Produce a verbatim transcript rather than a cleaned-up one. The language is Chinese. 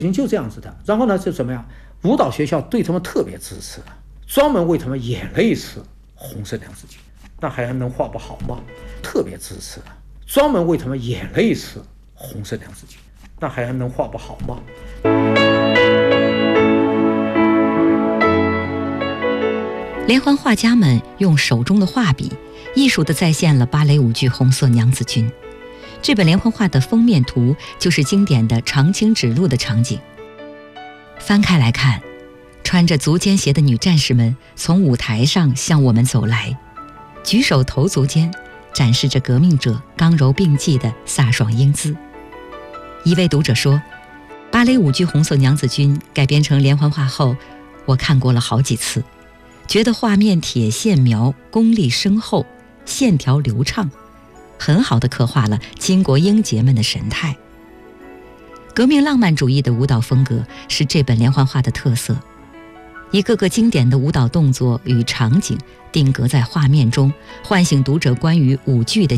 就这样子的。然后呢，就怎么样？舞蹈学校对他们特别支持，专门为他们演了一次《红色娘子军》，那还能画不好吗？特别支持，专门为他们演了一次《红色娘子军》，那还能画不好吗？ 连环画家们用手中的画笔，艺术地再现了芭蕾舞剧《红色娘子军》。这本连环画的封面图就是经典的长青指路的场景。翻开来看，穿着足尖鞋的女战士们从舞台上向我们走来，举手投足间展示着革命者刚柔并济的飒爽英姿。一位读者说，芭蕾舞剧《红色娘子军》改编成连环画后，我看过了好几次，觉得画面铁线描功力深厚，线条流畅，很好地刻画了巾帼英杰们的神态。革命浪漫主义的舞蹈风格是这本连环画的特色，一个个经典的舞蹈动作与场景定格在画面中，唤醒读者关于舞剧的